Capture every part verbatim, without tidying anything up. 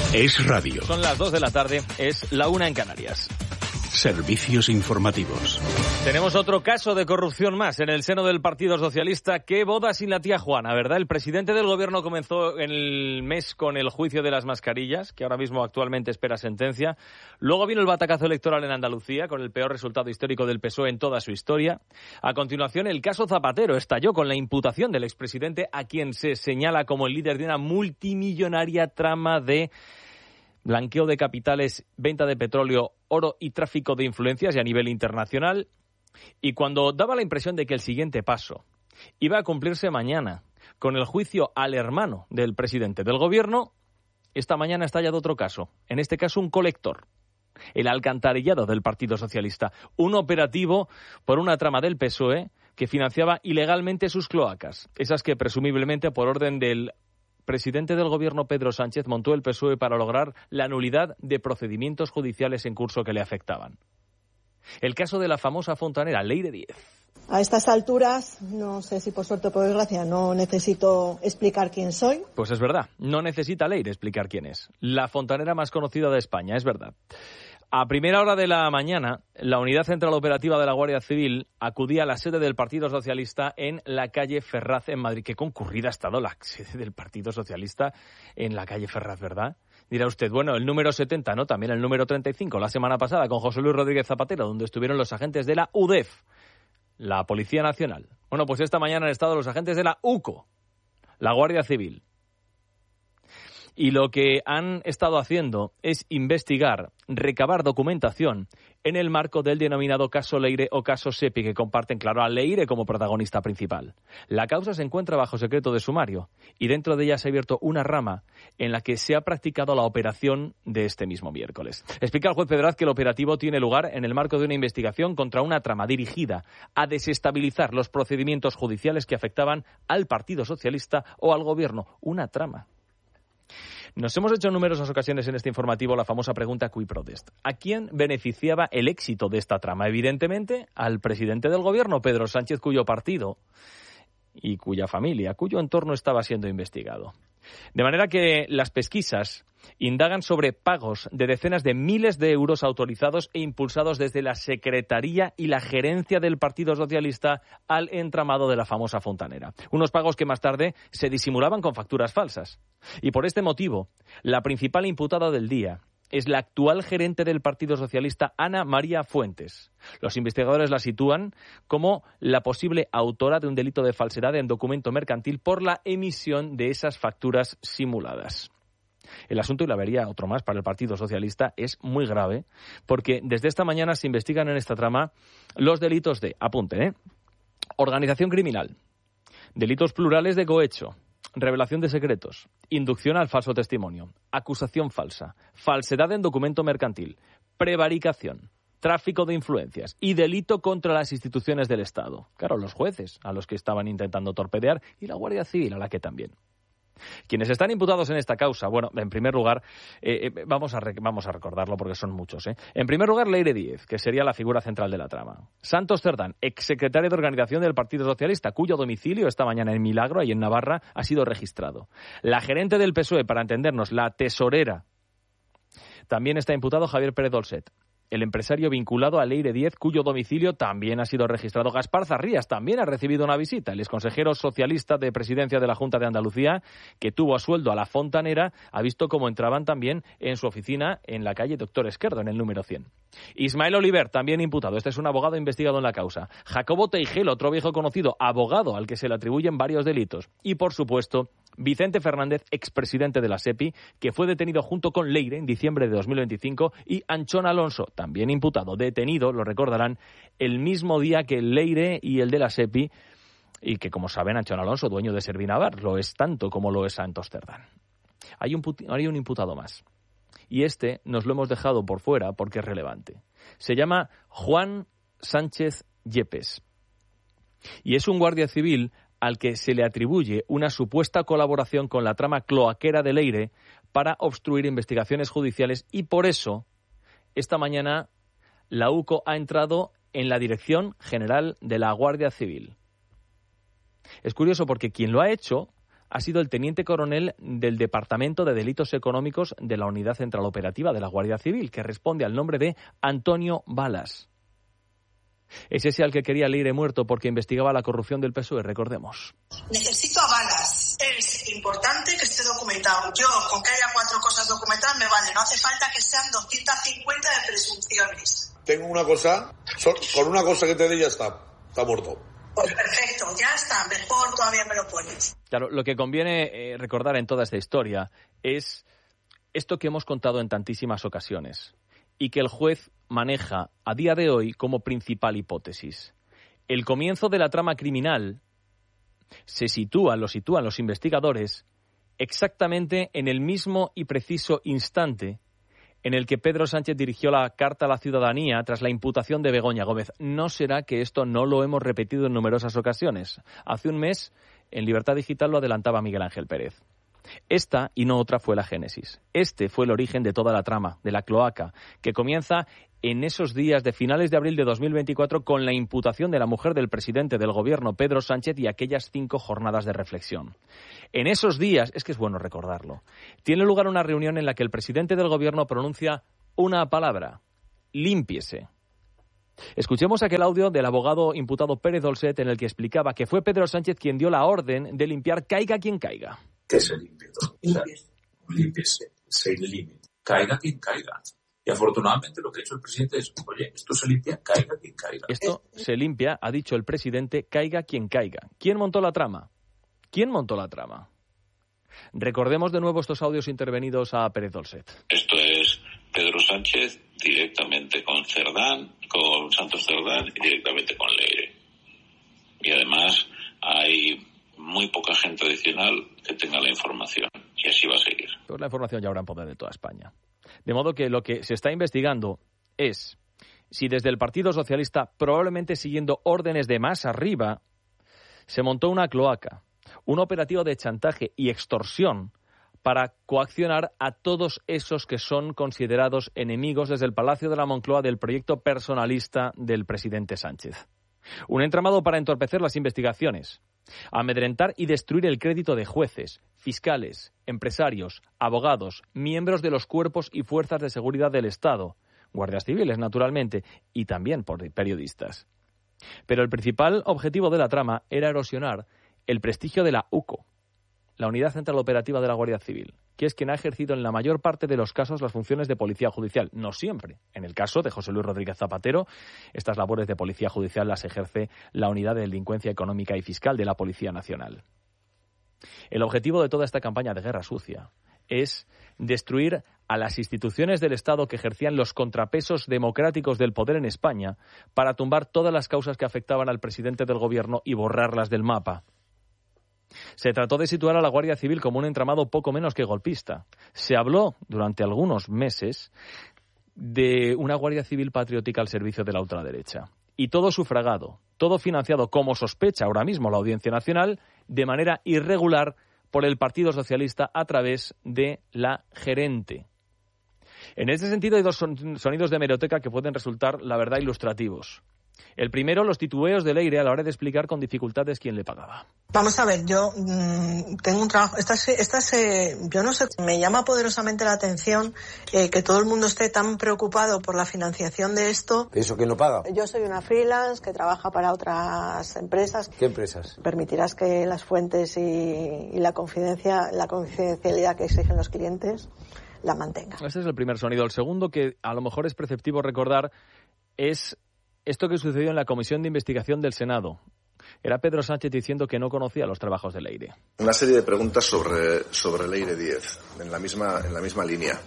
Es radio. Son las dos de la tarde, es la una en Canarias. Servicios informativos. Tenemos otro caso de corrupción más en el seno del Partido Socialista. Qué boda sin la tía Juana, ¿verdad? El presidente del gobierno comenzó en el mes con el juicio de las mascarillas, que ahora mismo actualmente espera sentencia. Luego vino el batacazo electoral en Andalucía, con el peor resultado histórico del P S O E en toda su historia. A continuación, el caso Zapatero estalló con la imputación del expresidente, a quien se señala como el líder de una multimillonaria trama de blanqueo de capitales, venta de petróleo, oro y tráfico de influencias y a nivel internacional. Y cuando daba la impresión de que el siguiente paso iba a cumplirse mañana con el juicio al hermano del presidente del gobierno, esta mañana ha estallado otro caso. En este caso, un colector. El alcantarillado del Partido Socialista. Un operativo por una trama del P S O E que financiaba ilegalmente sus cloacas. Esas que presumiblemente por orden del presidente del gobierno Pedro Sánchez montó el P S O E para lograr la nulidad de procedimientos judiciales en curso que le afectaban. El caso de la famosa fontanera Leire diez. A estas alturas, no sé si por suerte o por desgracia, no necesito explicar quién soy. Pues es verdad, no necesita Leire explicar quién es. La fontanera más conocida de España, es verdad. A primera hora de la mañana, la Unidad Central Operativa de la Guardia Civil acudía a la sede del Partido Socialista en la calle Ferraz, en Madrid. Qué concurrida ha estado la sede del Partido Socialista en la calle Ferraz, ¿verdad? Dirá usted, bueno, el número setenta, ¿no? También el número treinta y cinco, la semana pasada, con José Luis Rodríguez Zapatero, donde estuvieron los agentes de la U D E F, la Policía Nacional. Bueno, pues esta mañana han estado los agentes de la U C O, la Guardia Civil. Y lo que han estado haciendo es investigar, recabar documentación en el marco del denominado caso Leire o caso Sepi, que comparten, claro, a Leire como protagonista principal. La causa se encuentra bajo secreto de sumario y dentro de ella se ha abierto una rama en la que se ha practicado la operación de este mismo miércoles. Explica el juez Pedraz que el operativo tiene lugar en el marco de una investigación contra una trama dirigida a desestabilizar los procedimientos judiciales que afectaban al Partido Socialista o al Gobierno. Una trama. Nos hemos hecho en numerosas ocasiones en este informativo la famosa pregunta cui prodest. ¿A quién beneficiaba el éxito de esta trama? Evidentemente, al presidente del gobierno, Pedro Sánchez, cuyo partido y cuya familia, cuyo entorno estaba siendo investigado. De manera que las pesquisas indagan sobre pagos de decenas de miles de euros autorizados e impulsados desde la Secretaría y la gerencia del Partido Socialista al entramado de la famosa fontanera. Unos pagos que más tarde se disimulaban con facturas falsas. Y por este motivo, la principal imputada del día es la actual gerente del Partido Socialista, Ana María Fuentes. Los investigadores la sitúan como la posible autora de un delito de falsedad en documento mercantil por la emisión de esas facturas simuladas. El asunto, y la vería otro más para el Partido Socialista, es muy grave, porque desde esta mañana se investigan en esta trama los delitos de, apunten, ¿eh? organización criminal, delitos plurales de cohecho, revelación de secretos, inducción al falso testimonio, acusación falsa, falsedad en documento mercantil, prevaricación, tráfico de influencias y delito contra las instituciones del Estado. Claro, los jueces, a los que estaban intentando torpedear, y la Guardia Civil, a la que también. Quienes están imputados en esta causa, bueno, en primer lugar, eh, eh, vamos, a re- vamos a recordarlo porque son muchos, ¿eh? En primer lugar, Leire diez, que sería la figura central de la trama. Santos Cerdán, exsecretario de Organización del Partido Socialista, cuyo domicilio esta mañana en Milagro, ahí en Navarra, ha sido registrado. La gerente del P S O E, para entendernos, la tesorera. También está imputado Javier Pérez Dolcet. El empresario vinculado a Leire diez, cuyo domicilio también ha sido registrado. Gaspar Zarrías también ha recibido una visita. El exconsejero socialista de Presidencia de la Junta de Andalucía, que tuvo a sueldo a la fontanera, ha visto cómo entraban también en su oficina en la calle Doctor Esquerdo, en el número cien. Ismael Oliver, también imputado. Este es un abogado investigado en la causa. Jacobo Teigel, otro viejo conocido, abogado al que se le atribuyen varios delitos. Y, por supuesto, Vicente Fernández, expresidente de la Sepi, que fue detenido junto con Leire en diciembre de dos mil veinticinco, y Anchón Alonso, también imputado, detenido, lo recordarán, el mismo día que Leire y el de la Sepi, y que, como saben, Anchón Alonso, dueño de Servinavar, lo es tanto como lo es Santos Cerdán. Hay un, hay un imputado más, y este nos lo hemos dejado por fuera porque es relevante. Se llama Juan Sánchez Yepes, y es un guardia civil al que se le atribuye una supuesta colaboración con la trama cloaquera de Leire para obstruir investigaciones judiciales, y por eso esta mañana la U C O ha entrado en la Dirección General de la Guardia Civil. Es curioso porque quien lo ha hecho ha sido el teniente coronel del Departamento de Delitos Económicos de la Unidad Central Operativa de la Guardia Civil, que responde al nombre de Antonio Balas. Es ese al que quería Leire muerto porque investigaba la corrupción del P S O E, recordemos. Necesito a Balas. Es importante que esté documentado. Yo, con que haya cuatro cosas documentadas, me vale. No hace falta que sean doscientas cincuenta de presunciones. Tengo una cosa, con una cosa que te dé ya está, está muerto. Pues perfecto, ya está, mejor todavía me lo pones. Claro, lo que conviene eh, recordar en toda esta historia es esto que hemos contado en tantísimas ocasiones y que el juez maneja a día de hoy como principal hipótesis. El comienzo de la trama criminal se sitúa, lo sitúan los investigadores, exactamente en el mismo y preciso instante en el que Pedro Sánchez dirigió la carta a la ciudadanía tras la imputación de Begoña Gómez. ¿No será que esto no lo hemos repetido en numerosas ocasiones? Hace un mes, en Libertad Digital lo adelantaba Miguel Ángel Pérez. Esta y no otra fue la génesis. Este fue el origen de toda la trama, de la cloaca, que comienza en esos días de finales de abril de dos mil veinticuatro con la imputación de la mujer del presidente del gobierno, Pedro Sánchez, y aquellas cinco jornadas de reflexión. En esos días, es que es bueno recordarlo, tiene lugar una reunión en la que el presidente del gobierno pronuncia una palabra: límpiese. Escuchemos aquel audio del abogado imputado Pérez Dolcet en el que explicaba que fue Pedro Sánchez quien dio la orden de limpiar caiga quien caiga. Que se limpie todo. O sea, límpiese, se elimine, caiga quien caiga. Y afortunadamente lo que ha hecho el presidente es, oye, esto se limpia, caiga quien caiga. Esto se limpia, ha dicho el presidente, caiga quien caiga. ¿Quién montó la trama? ¿Quién montó la trama? Recordemos de nuevo estos audios intervenidos a Pérez Dolcet. Esto es Pedro Sánchez directamente con Cerdán, con Santos Cerdán y directamente con Leire. Y además hay muy poca gente adicional que tenga la información, y así va a seguir. Pues la información ya habrá en poder de toda España. De modo que lo que se está investigando es si desde el Partido Socialista, probablemente siguiendo órdenes de más arriba, se montó una cloaca, un operativo de chantaje y extorsión para coaccionar a todos esos que son considerados enemigos desde el Palacio de la Moncloa del proyecto personalista del presidente Sánchez. Un entramado para entorpecer las investigaciones, amedrentar y destruir el crédito de jueces, fiscales, empresarios, abogados, miembros de los cuerpos y fuerzas de seguridad del Estado, guardias civiles, naturalmente, y también por periodistas. Pero el principal objetivo de la trama era erosionar el prestigio de la U C O, la Unidad Central Operativa de la Guardia Civil, que es quien ha ejercido en la mayor parte de los casos las funciones de policía judicial. No siempre. En el caso de José Luis Rodríguez Zapatero, estas labores de policía judicial las ejerce la Unidad de Delincuencia Económica y Fiscal de la Policía Nacional. El objetivo de toda esta campaña de guerra sucia es destruir a las instituciones del Estado que ejercían los contrapesos democráticos del poder en España para tumbar todas las causas que afectaban al presidente del gobierno y borrarlas del mapa. Se trató de situar a la Guardia Civil como un entramado poco menos que golpista. Se habló durante algunos meses de una Guardia Civil patriótica al servicio de la ultraderecha. Y todo sufragado, todo financiado, como sospecha ahora mismo la Audiencia Nacional, de manera irregular por el Partido Socialista a través de la gerente. En este sentido hay dos sonidos de hemeroteca que pueden resultar, la verdad, ilustrativos. El primero, los titubeos de Leire a la hora de explicar con dificultades quién le pagaba. Vamos a ver, yo mmm, tengo un trabajo, esta, esta se, yo no sé, me llama poderosamente la atención eh, que todo el mundo esté tan preocupado por la financiación de esto. ¿Eso quién lo paga? Yo soy una freelance que trabaja para otras empresas. ¿Qué empresas? Permitirás que las fuentes y, y la confidencia, la confidencialidad que exigen los clientes la mantenga. Este es el primer sonido. El segundo, que a lo mejor es preceptivo recordar, es esto que sucedió en la Comisión de Investigación del Senado. Era Pedro Sánchez diciendo que no conocía los trabajos de Leire. Una serie de preguntas sobre, sobre Leire Díez, en la misma, en la misma línea.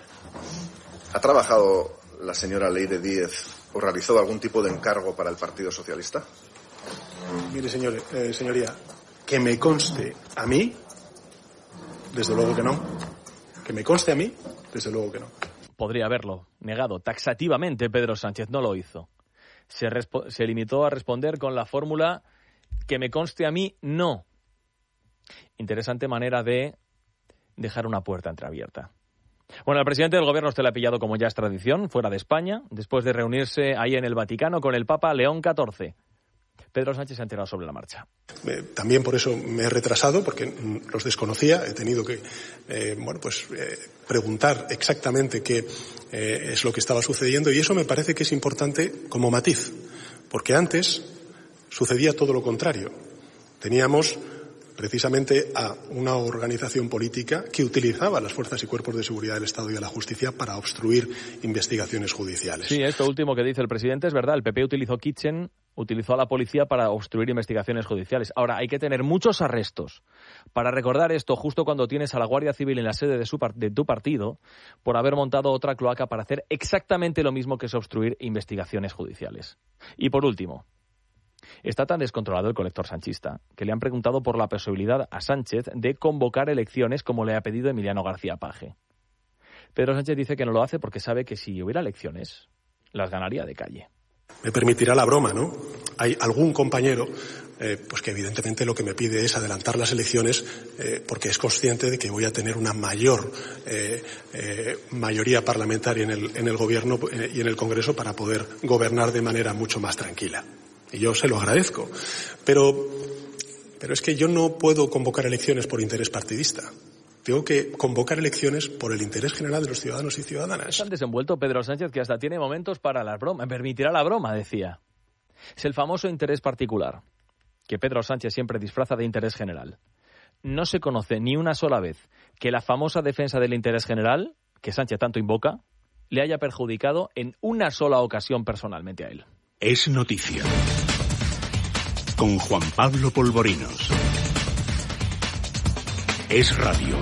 ¿Ha trabajado la señora Leire Díez o realizó algún tipo de encargo para el Partido Socialista? Mire, señor, eh, señoría, que me conste a mí, desde luego que no. Que me conste a mí, desde luego que no. Podría haberlo negado taxativamente. Pedro Sánchez no lo hizo. Se, respo- se limitó a responder con la fórmula que me conste a mí, no. Interesante manera de dejar una puerta entreabierta. Bueno, el presidente del gobierno se le ha pillado, como ya es tradición, fuera de España, después de reunirse ahí en el Vaticano con el Papa León catorce. Pedro Sánchez se ha enterado sobre la marcha. Eh, también por eso me he retrasado, porque los desconocía. He tenido que eh, bueno, pues, eh, preguntar exactamente qué eh, es lo que estaba sucediendo, y eso me parece que es importante como matiz, porque antes sucedía todo lo contrario. Teníamos precisamente a una organización política que utilizaba las fuerzas y cuerpos de seguridad del Estado y a la justicia para obstruir investigaciones judiciales. Sí, esto último que dice el presidente es verdad. El P P utilizó Kitchen, utilizó a la policía para obstruir investigaciones judiciales. Ahora, hay que tener muchos arrestos para recordar esto justo cuando tienes a la Guardia Civil en la sede de, su, de tu partido por haber montado otra cloaca para hacer exactamente lo mismo que es obstruir investigaciones judiciales. Y por último, está tan descontrolado el colector sanchista que le han preguntado por la posibilidad a Sánchez de convocar elecciones como le ha pedido Emiliano García Paje. Pedro Sánchez dice que no lo hace porque sabe que si hubiera elecciones, las ganaría de calle. Me permitirá la broma, ¿no? Hay algún compañero eh, pues que evidentemente lo que me pide es adelantar las elecciones eh, porque es consciente de que voy a tener una mayor eh, eh, mayoría parlamentaria en el, en el Gobierno eh, y en el Congreso para poder gobernar de manera mucho más tranquila. Y yo se lo agradezco. Pero, pero es que yo no puedo convocar elecciones por interés partidista. Tengo que convocar elecciones por el interés general de los ciudadanos y ciudadanas. Es tan desenvuelto Pedro Sánchez que hasta tiene momentos para las bromas. Me permitirá la broma, decía. Es el famoso interés particular, que Pedro Sánchez siempre disfraza de interés general. No se conoce ni una sola vez que la famosa defensa del interés general, que Sánchez tanto invoca, le haya perjudicado en una sola ocasión personalmente a él. Es noticia. Con Juan Pablo Polvorinos. Es radio.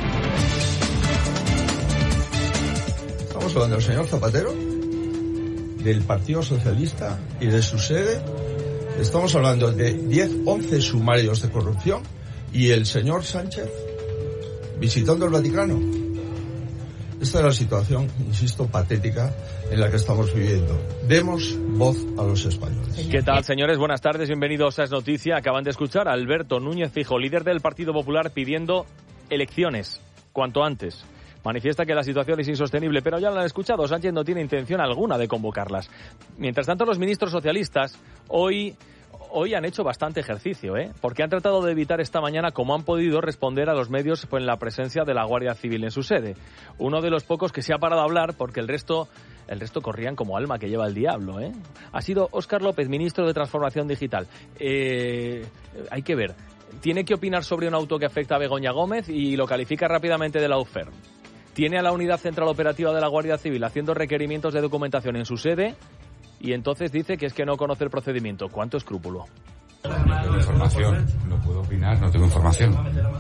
Estamos hablando del señor Zapatero, del Partido Socialista y de su sede. Estamos hablando de diez, once sumarios de corrupción y el señor Sánchez visitando el Vaticano. Esta es la situación, insisto, patética en la que estamos viviendo. Demos voz a los españoles. ¿Qué tal, señores? Buenas tardes, bienvenidos a Es Noticia. Acaban de escuchar a Alberto Núñez Feijóo, líder del Partido Popular, pidiendo elecciones cuanto antes. Manifiesta que la situación es insostenible, pero ya lo han escuchado, Sánchez no tiene intención alguna de convocarlas. Mientras tanto, los ministros socialistas hoy... Hoy han hecho bastante ejercicio, ¿eh? Porque han tratado de evitar esta mañana, como han podido, responder a los medios en la presencia de la Guardia Civil en su sede. Uno de los pocos que se ha parado a hablar, porque el resto, el resto corrían como alma que lleva el diablo, ¿eh? Ha sido Óscar López, ministro de Transformación Digital. Eh, hay que ver. Tiene que opinar sobre un auto que afecta a Begoña Gómez y lo califica rápidamente de lawfare. Tiene a la Unidad Central Operativa de la Guardia Civil haciendo requerimientos de documentación en su sede. Y entonces dice que es que no conoce el procedimiento. ¿Cuánto escrúpulo? No tengo información, no puedo opinar, no tengo información.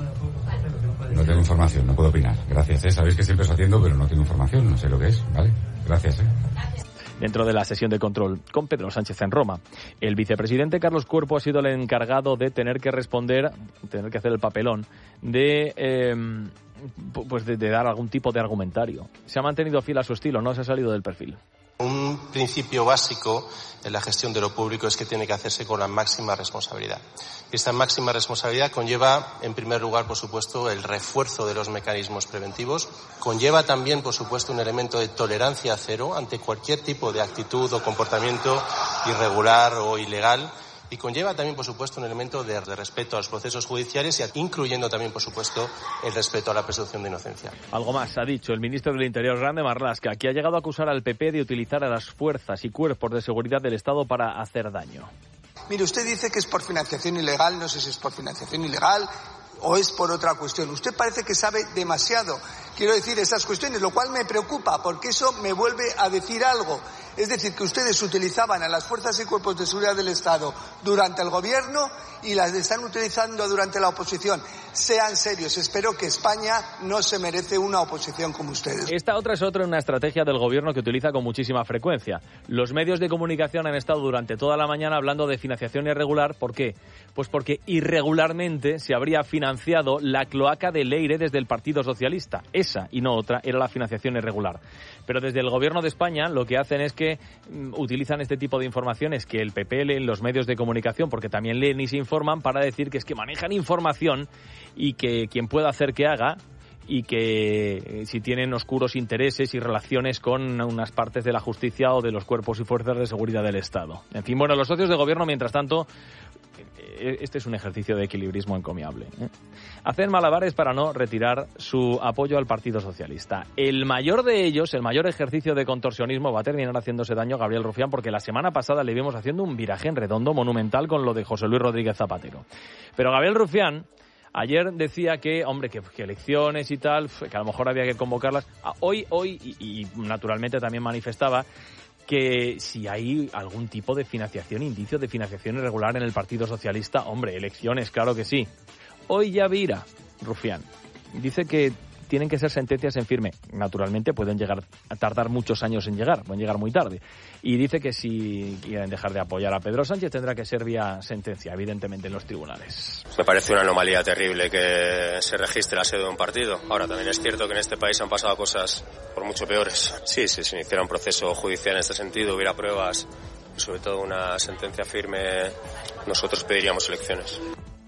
No tengo información, no puedo opinar. Gracias, ¿eh? Sabéis que siempre os atiendo, pero no tengo información, no sé lo que es, ¿vale? Gracias, ¿eh? Dentro de la sesión de control con Pedro Sánchez en Roma, el vicepresidente Carlos Cuerpo ha sido el encargado de tener que responder, tener que hacer el papelón, de... Eh, pues de, de dar algún tipo de argumentario. Se ha mantenido fiel a su estilo, no se ha salido del perfil. Un principio básico en la gestión de lo público es que tiene que hacerse con la máxima responsabilidad. Y esta máxima responsabilidad conlleva, en primer lugar, por supuesto, el refuerzo de los mecanismos preventivos. Conlleva también, por supuesto, un elemento de tolerancia cero ante cualquier tipo de actitud o comportamiento irregular o ilegal. Y conlleva también, por supuesto, un elemento de, de respeto a los procesos judiciales, y incluyendo también, por supuesto, el respeto a la presunción de inocencia. Algo más ha dicho el ministro del Interior, Grande Marlaska, que ha llegado a acusar al P P de utilizar a las fuerzas y cuerpos de seguridad del Estado para hacer daño. Mire, usted dice que es por financiación ilegal, no sé si es por financiación ilegal o es por otra cuestión. Usted parece que sabe demasiado, quiero decir, esas cuestiones, lo cual me preocupa, porque eso me vuelve a decir algo. Es decir, que ustedes utilizaban a las fuerzas y cuerpos de seguridad del Estado durante el gobierno y las están utilizando durante la oposición. Sean serios, espero que España no se merece una oposición como ustedes. Esta otra es otra una estrategia del gobierno que utiliza con muchísima frecuencia. Los medios de comunicación han estado durante toda la mañana hablando de financiación irregular. ¿Por qué? Pues porque irregularmente se habría financiado la cloaca de Leire desde el Partido Socialista. Esa y no otra era la financiación irregular. Pero desde el gobierno de España lo que hacen es que utilizan este tipo de informaciones que el P P lee en los medios de comunicación, porque también leen y se informan, para decir que es que manejan información y que quien pueda hacer que haga, y que si tienen oscuros intereses y relaciones con unas partes de la justicia o de los cuerpos y fuerzas de seguridad del Estado. En fin, bueno, los socios de gobierno, mientras tanto, este es un ejercicio de equilibrismo encomiable, ¿eh? Hacen malabares para no retirar su apoyo al Partido Socialista. El mayor de ellos, el mayor ejercicio de contorsionismo, va a terminar haciéndose daño a Gabriel Rufián, porque la semana pasada le vimos haciendo un viraje en redondo monumental con lo de José Luis Rodríguez Zapatero. Pero Gabriel Rufián ayer decía que, hombre, que, que elecciones y tal, que a lo mejor había que convocarlas. Hoy, hoy y, y naturalmente también manifestaba que si hay algún tipo de financiación, indicio de financiación irregular en el Partido Socialista, hombre, elecciones, claro que sí. Hoy ya vira Rufián. Dice que tienen que ser sentencias en firme. Naturalmente pueden llegar a tardar muchos años en llegar, pueden llegar muy tarde. Y dice que si quieren dejar de apoyar a Pedro Sánchez tendrá que ser vía sentencia, evidentemente en los tribunales. Me parece una anomalía terrible que se registre la sede de un partido. Ahora, también es cierto que en este país han pasado cosas por mucho peores. Sí, si se iniciara un proceso judicial en este sentido, hubiera pruebas y sobre todo una sentencia firme, nosotros pediríamos elecciones.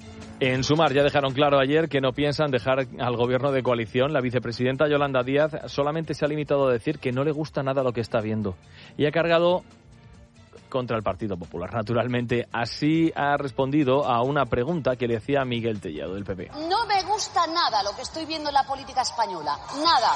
En Sumar ya dejaron claro ayer que no piensan dejar al gobierno de coalición. La vicepresidenta Yolanda Díaz solamente se ha limitado a decir que no le gusta nada lo que está viendo y ha cargado contra el Partido Popular. Naturalmente, así ha respondido a una pregunta que le hacía Miguel Tellado, del P P. No me gusta nada lo que estoy viendo en la política española. Nada.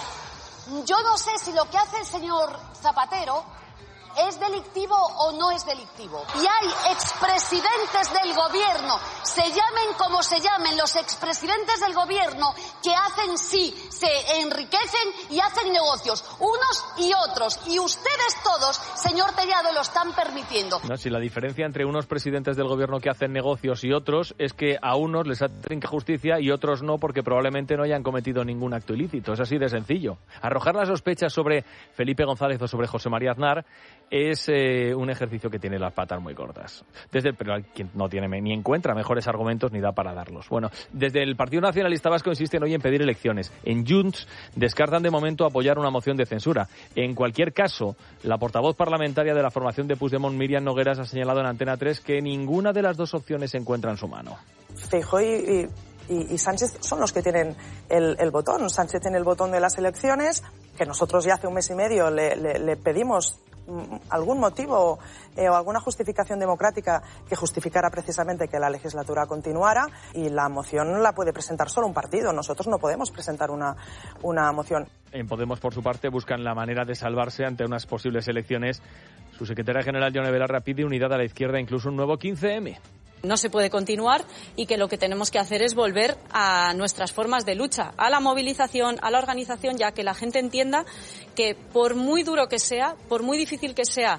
Yo no sé si lo que hace el señor Zapatero ¿es delictivo o no es delictivo? Y hay expresidentes del gobierno, se llamen como se llamen, los expresidentes del gobierno que hacen sí, se enriquecen y hacen negocios, unos y otros. Y ustedes todos, señor Tellado, lo están permitiendo. No, si la diferencia entre unos presidentes del gobierno que hacen negocios y otros es que a unos les hacen justicia y otros no, porque probablemente no hayan cometido ningún acto ilícito. Es así de sencillo. Arrojar las sospechas sobre Felipe González o sobre José María Aznar es eh, un ejercicio que tiene las patas muy cortas. Desde el, pero quien no tiene ni encuentra mejores argumentos ni da para darlos. Bueno, desde el Partido Nacionalista Vasco insisten hoy en pedir elecciones. En Junts descartan de momento apoyar una moción de censura. En cualquier caso, la portavoz parlamentaria de la formación de Puigdemont, Míriam Nogueras, ha señalado en Antena tres que ninguna de las dos opciones se encuentra en su mano. Feijóo y, y, y Sánchez son los que tienen el, el botón. Sánchez tiene el botón de las elecciones, que nosotros ya hace un mes y medio le, le, le pedimos algún motivo eh, o alguna justificación democrática que justificara precisamente que la legislatura continuara, y la moción la puede presentar solo un partido. Nosotros no podemos presentar una, una moción. En Podemos, por su parte, buscan la manera de salvarse ante unas posibles elecciones. Su secretaria general, Yone Belarra, pide unidad a la izquierda, incluso un nuevo quince eme. No se puede continuar y que lo que tenemos que hacer es volver a nuestras formas de lucha, a la movilización, a la organización, ya que la gente entienda que por muy duro que sea, por muy difícil que sea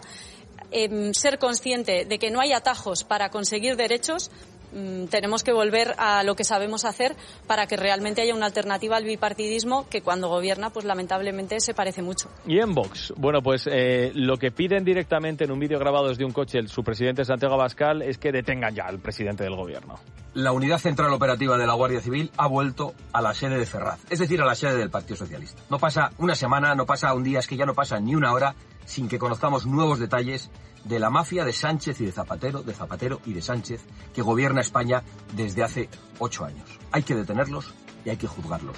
eh, ser consciente de que no hay atajos para conseguir derechos, mm, tenemos que volver a lo que sabemos hacer para que realmente haya una alternativa al bipartidismo que cuando gobierna, pues lamentablemente se parece mucho. Y en Vox, bueno, pues eh, lo que piden directamente en un vídeo grabado desde un coche el su presidente Santiago Abascal es que detengan ya al presidente del gobierno. La Unidad Central Operativa de la Guardia Civil ha vuelto a la sede de Ferraz, es decir, a la sede del Partido Socialista. No pasa una semana, no pasa un día, es que ya no pasa ni una hora sin que conozcamos nuevos detalles de la mafia de Sánchez y de Zapatero, de Zapatero y de Sánchez, que gobierna España desde hace ocho años. Hay que detenerlos y hay que juzgarlos.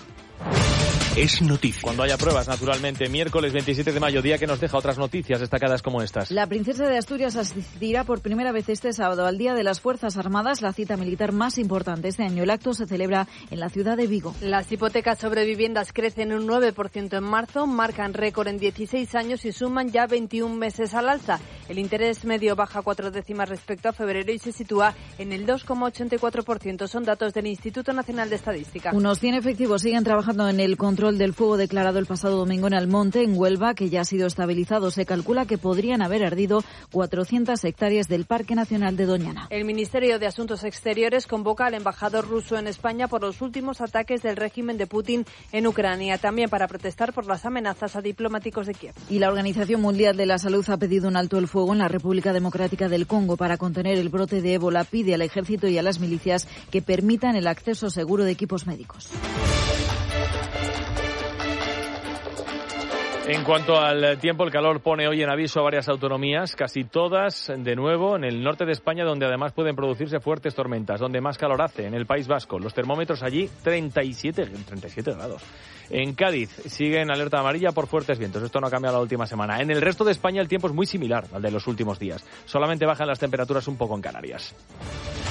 Es noticia. Cuando haya pruebas, naturalmente. Miércoles veintisiete de mayo, día que nos deja otras noticias destacadas como estas. La princesa de Asturias asistirá por primera vez este sábado al Día de las Fuerzas Armadas, la cita militar más importante este año. El acto se celebra en la ciudad de Vigo. Las hipotecas sobre viviendas crecen un nueve por ciento en marzo, marcan récord en dieciséis años y suman ya veintiún meses al alza. El interés medio baja cuatro décimas respecto a febrero y se sitúa en el dos coma ochenta y cuatro por ciento. Son datos del Instituto Nacional de Estadística. Unos cien efectivos siguen trabajando en el control del fuego declarado el pasado domingo en Almonte, en Huelva, que ya ha sido estabilizado. Se calcula que podrían haber ardido cuatrocientas hectáreas del Parque Nacional de Doñana. El Ministerio de Asuntos Exteriores convoca al embajador ruso en España por los últimos ataques del régimen de Putin en Ucrania, también para protestar por las amenazas a diplomáticos de Kiev. Y la Organización Mundial de la Salud ha pedido un alto el fuego en la República Democrática del Congo para contener el brote de ébola. Pide al ejército y a las milicias que permitan el acceso seguro de equipos médicos. En cuanto al tiempo, el calor pone hoy en aviso a varias autonomías, casi todas de nuevo en el norte de España, donde además pueden producirse fuertes tormentas, donde más calor hace, en el País Vasco. Los termómetros allí treinta y siete grados. En Cádiz sigue en alerta amarilla por fuertes vientos. Esto no ha cambiado la última semana. En el resto de España el tiempo es muy similar al de los últimos días. Solamente bajan las temperaturas un poco en Canarias.